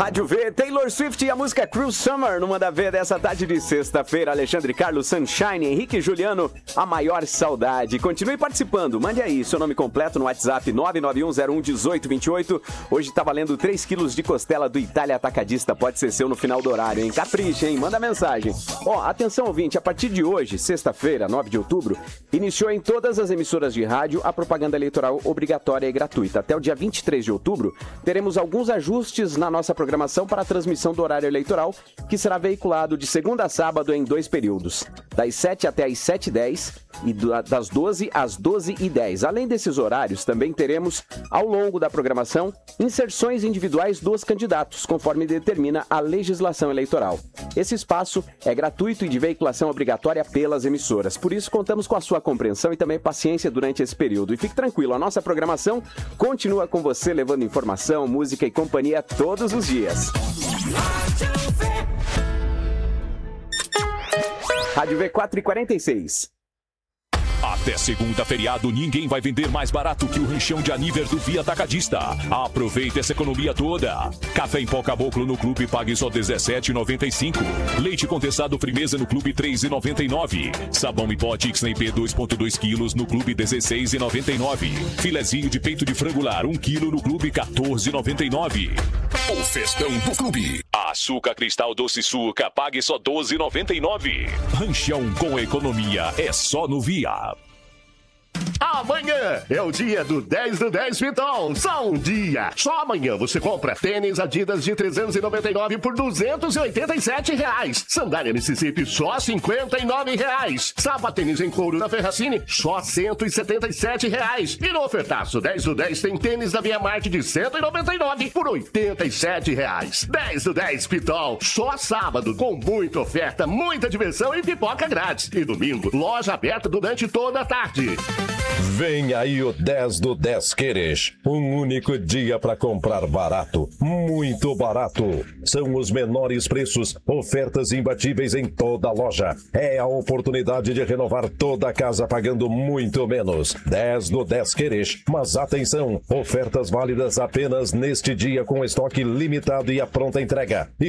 Rádio V, Taylor Swift e a música Cruel Summer no Manda V dessa tarde de sexta-feira. Alexandre Carlos, Sunshine, Henrique e Juliano, a maior saudade. Continue participando, mande aí seu nome completo no WhatsApp 991011828. Hoje tá valendo 3 quilos de costela do Itália Atacadista, pode ser seu no final do horário, hein? Capricha, hein? Manda mensagem. Ó, atenção ouvinte, a partir de hoje, sexta-feira, 9 de outubro, iniciou em todas as emissoras de rádio a propaganda eleitoral obrigatória e gratuita. Até o dia 23 de outubro, teremos alguns ajustes na nossa programação para a transmissão do horário eleitoral, que será veiculado de segunda a sábado em 2 períodos, das 7 até as 7h10 e das 12 às 12h10. Além desses horários, também teremos, ao longo da programação, inserções individuais dos candidatos, conforme determina a legislação eleitoral. Esse espaço é gratuito e de veiculação obrigatória pelas emissoras. Por isso, contamos com a sua compreensão e também paciência durante esse período. E fique tranquilo, a nossa programação continua com você, levando informação, música e companhia todos os dias. Rádio V 4h46. Até segunda, feriado, ninguém vai vender mais barato que o ranchão de aniversário do Via Atacadista. Aproveita essa economia toda. Café em pó Caboclo no clube pague só R$17,95. Leite condensado Frimeza no clube R$3,99. Sabão em pó Tixney P 2,2 kg no clube R$16,99. Filezinho de peito de frangular 1 kg no clube R$14,99. O festão do clube. Açúcar Cristal Doce Suca pague só R$12,99. Ranchão com economia é só no Via. Amanhã é o dia do 10 do 10 Pitol. Só um dia. Só amanhã você compra tênis Adidas de R$399 por R$287. Sandália Mississippi só R$59. Sapatênis em couro da Ferracini só R$177. E no ofertaço 10 do 10 tem tênis da Via Marte de R$199 por R$87. 10 do 10 Pitol. Só sábado com muita oferta, muita diversão e pipoca grátis. E domingo, loja aberta durante toda a tarde. Vem aí o 10 do 10 Queres. Um único dia para comprar barato. Muito barato. São os menores preços, ofertas imbatíveis em toda a loja. É a oportunidade de renovar toda a casa pagando muito menos. 10 do 10 Queres. Mas atenção, ofertas válidas apenas neste dia com estoque limitado e a pronta entrega.